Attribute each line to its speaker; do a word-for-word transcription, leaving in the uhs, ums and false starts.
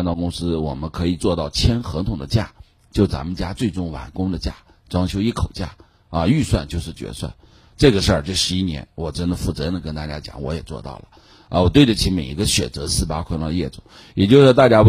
Speaker 1: 安装公司我们可以做到签合同的价，就咱们家最终完工的价，装修一口价啊，预算就是决算。这个事儿这十一年我真的负责任的跟大家讲，我也做到了啊，我对得起每一个选择四八昆仑业主，也就是说大家